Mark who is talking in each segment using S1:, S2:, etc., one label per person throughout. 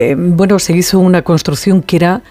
S1: bueno, se hizo una construcción que era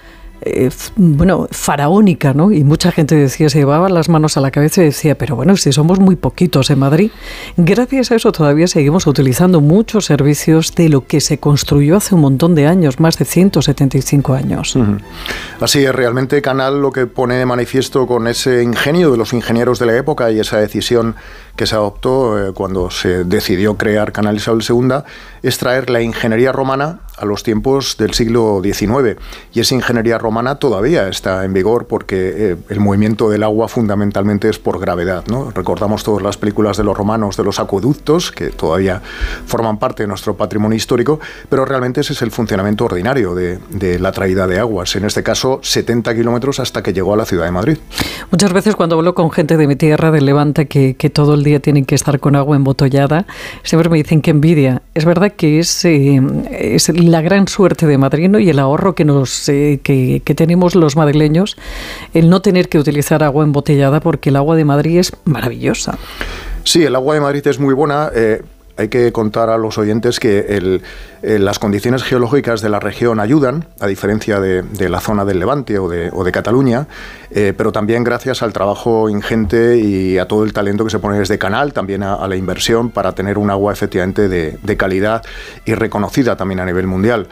S1: faraónica, ¿no? Y mucha gente decía, se llevaba las manos a la cabeza y decía, pero bueno, si somos muy poquitos en Madrid. Gracias a eso todavía seguimos utilizando muchos servicios de lo que se construyó hace un montón de años, más de 175 años.
S2: Así es, realmente Canal lo que pone de manifiesto con ese ingenio de los ingenieros de la época y esa decisión que se adoptó cuando se decidió crear Canal Isabel II es traer la ingeniería romana a los tiempos del siglo XIX. Y esa ingeniería romana todavía está en vigor porque el movimiento del agua fundamentalmente es por gravedad, ¿no? Recordamos todas las películas de los romanos, de los acueductos, que todavía forman parte de nuestro patrimonio histórico, pero realmente ese es el funcionamiento ordinario de la traída de aguas. En este caso, 70 kilómetros hasta que llegó a la ciudad de Madrid.
S1: Muchas veces cuando hablo con gente de mi tierra, del Levante, que todo el día tienen que estar con agua embotellada, siempre me dicen que envidia. Es verdad que es la gran suerte de Madrid, ¿no? Y el ahorro que tenemos los madrileños, el no tener que utilizar agua embotellada, porque el agua de Madrid es maravillosa.
S2: Sí, el agua de Madrid es muy buena. Hay que contar a los oyentes que las condiciones geológicas de la región ayudan, a diferencia de la zona del Levante o de Cataluña, pero también gracias al trabajo ingente y a todo el talento que se pone desde Canal, también a la inversión para tener un agua efectivamente de calidad y reconocida también a nivel mundial.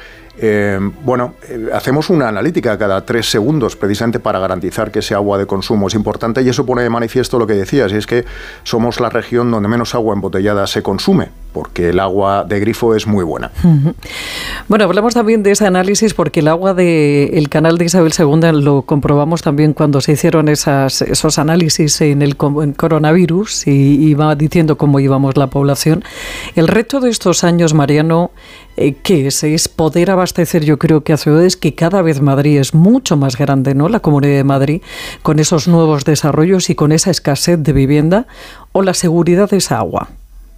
S2: Hacemos una analítica cada 3 segundos precisamente para garantizar que ese agua de consumo es importante, y eso pone de manifiesto lo que decías, y es que somos la región donde menos agua embotellada se consume, porque el agua de grifo es muy buena.
S1: Bueno, hablamos también de ese análisis porque el agua del canal de Isabel II lo comprobamos también cuando se hicieron esos análisis en el coronavirus y iba diciendo cómo íbamos la población. El reto de estos años, Mariano, ¿qué es? Es poder abastecer, yo creo que a ciudades que cada vez Madrid es mucho más grande, ¿no? La Comunidad de Madrid, con esos nuevos desarrollos y con esa escasez de vivienda, o la seguridad de esa agua.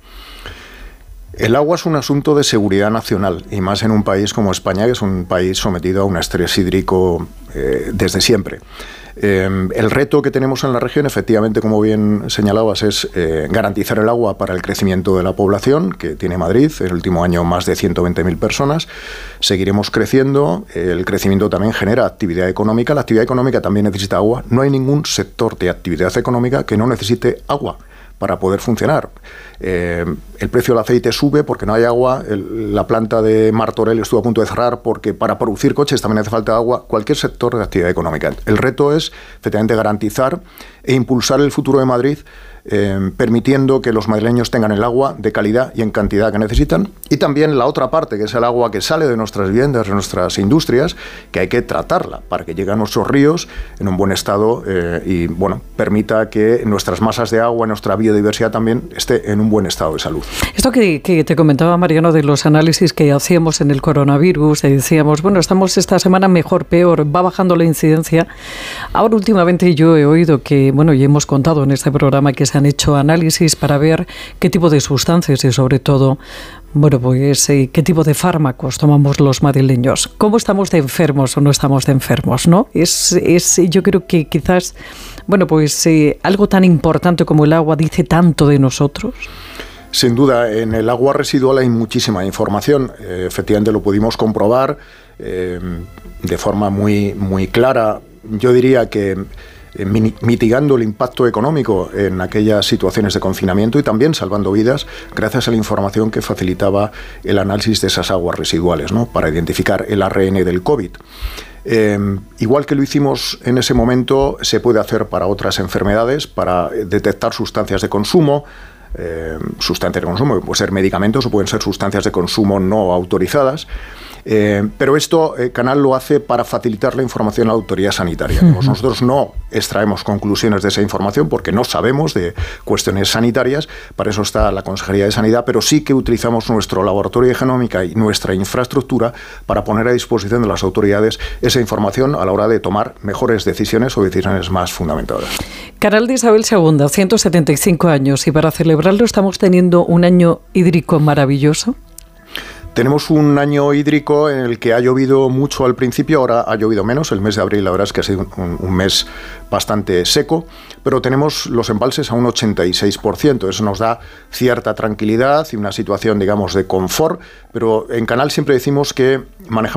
S2: El agua es un asunto de seguridad nacional, y más en un país como España, que es un país sometido a un estrés hídrico desde siempre. El reto que tenemos en la región, efectivamente, como bien señalabas, es garantizar el agua para el crecimiento de la población que tiene Madrid. En el último año más de 120.000 personas. Seguiremos creciendo. El crecimiento también genera actividad económica. La actividad económica también necesita agua. No hay ningún sector de actividad económica que no necesite agua para poder funcionar. El precio del aceite sube porque no hay agua. La planta de Martorell estuvo a punto de cerrar porque para producir coches también hace falta agua. Cualquier sector de actividad económica. El reto es, efectivamente, garantizar e impulsar el futuro de Madrid, permitiendo que los madrileños tengan el agua de calidad y en cantidad que necesitan, y también la otra parte, que es el agua que sale de nuestras viviendas, de nuestras industrias, que hay que tratarla para que llegue a nuestros ríos en un buen estado y permita que nuestras masas de agua, nuestra biodiversidad también esté en un buen estado de salud.
S1: Esto que te comentaba, Mariano, de los análisis que hacíamos en el coronavirus, decíamos, estamos esta semana mejor, peor, va bajando la incidencia. Ahora últimamente yo he oído que, y hemos contado en este programa que se han hecho análisis para ver qué tipo de sustancias y sobre todo, qué tipo de fármacos tomamos los madrileños. ¿Cómo estamos de enfermos o no estamos de enfermos, no? Yo creo que quizás, algo tan importante como el agua dice tanto de nosotros.
S2: Sin duda, en el agua residual hay muchísima información. Efectivamente lo pudimos comprobar de forma muy, muy clara. Yo diría que mitigando el impacto económico en aquellas situaciones de confinamiento y también salvando vidas gracias a la información que facilitaba el análisis de esas aguas residuales, ¿no? Para identificar el ARN del COVID. Igual que lo hicimos en ese momento, se puede hacer para otras enfermedades, para detectar sustancias de consumo. Pueden ser medicamentos o pueden ser sustancias de consumo no autorizadas. Pero esto Canal lo hace para facilitar la información a la autoridad sanitaria. Nosotros no extraemos conclusiones de esa información porque no sabemos de cuestiones sanitarias, para eso está la Consejería de Sanidad, pero sí que utilizamos nuestro laboratorio de genómica y nuestra infraestructura para poner a disposición de las autoridades esa información a la hora de tomar mejores decisiones o decisiones más fundamentadas.
S1: Canal de Isabel II, 175 años, y para celebrarlo estamos teniendo un año hídrico maravilloso.
S2: Tenemos un año hídrico en el que ha llovido mucho al principio, ahora ha llovido menos. El mes de abril, la verdad es que ha sido un mes bastante seco, pero tenemos los embalses a un 86%. Eso nos da cierta tranquilidad y una situación, digamos, de confort, pero en Canal siempre decimos que manejamos